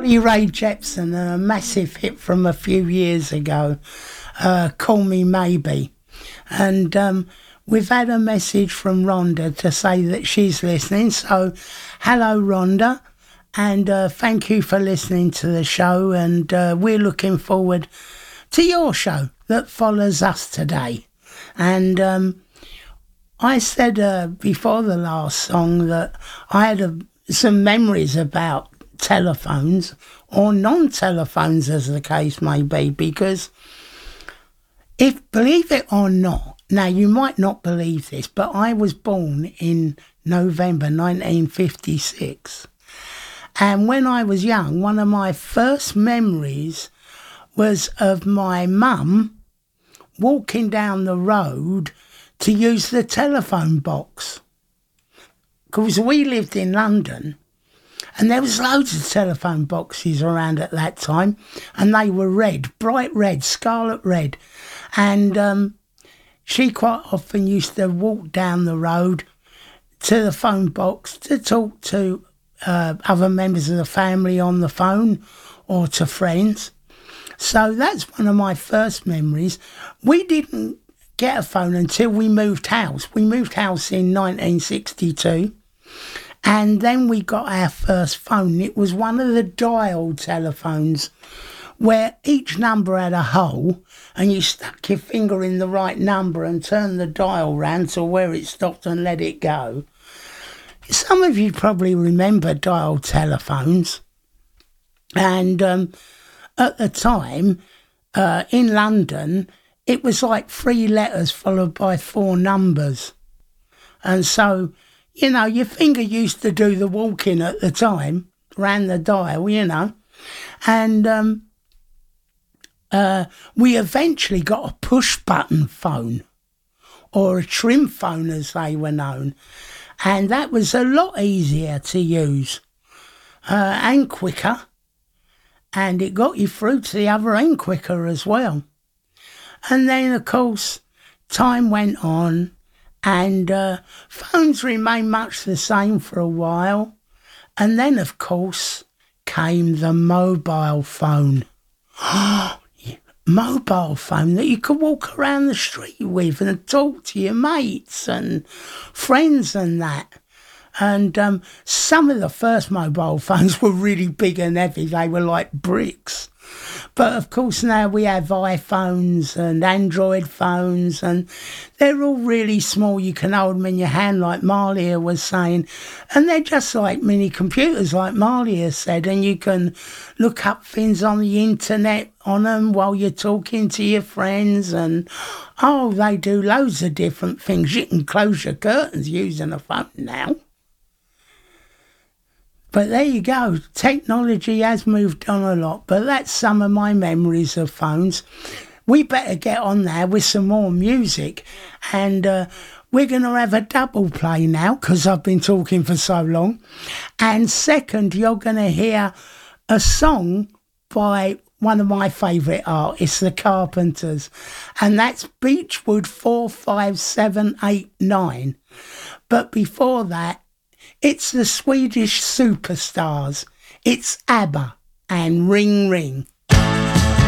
Carly Rae Jepsen, a massive hit from a few years ago, Call Me Maybe. And we've had a message from Rhonda to say that she's listening. So, hello, Rhonda, and thank you for listening to the show. And we're looking forward to your show that follows us today. And I said before the last song that I had some memories about telephones, or non-telephones as the case may be, because if, believe it or not, now you might not believe this, but I was born in November 1956, and when I was young, one of my first memories was of my mum walking down the road to use the telephone box, because we lived in London. And there was loads of telephone boxes around at that time, and they were red, bright red, scarlet red. And she quite often used to walk down the road to the phone box to talk to other members of the family on the phone or to friends. So that's one of my first memories. We didn't get a phone until we moved house. We moved house in 1962. And then we got our first phone. It was one of the dial telephones where each number had a hole and you stuck your finger in the right number and turned the dial round to where it stopped and let it go. Some of you probably remember dial telephones. And at the time, in London, it was like 3 letters followed by 4 numbers. And so, you know, your finger used to do the walking at the time, ran the dial, you know. And we eventually got a push-button phone, or a trim phone as they were known. And that was a lot easier to use and quicker. And it got you through to the other end quicker as well. And then, of course, time went on. And phones remained much the same for a while. And then, of course, came the mobile phone. Mobile phone that you could walk around the street with and talk to your mates and friends and that. And some of the first mobile phones were really big and heavy. They were like bricks. But of course now we have iPhones and Android phones, and they're all really small. You can hold them in your hand, like Marlia was saying, and they're just like mini computers, like Marlia said, and you can look up things on the internet on them while you're talking to your friends, and they do loads of different things. You can close your curtains using a phone now. But there you go, technology has moved on a lot, but that's some of my memories of phones. We better get on there with some more music, and we're going to have a double play now, because I've been talking for so long. And second, you're going to hear a song by one of my favourite artists, the Carpenters, and that's Beechwood 45789. But before that, it's the Swedish Superstars. It's ABBA and Ring Ring.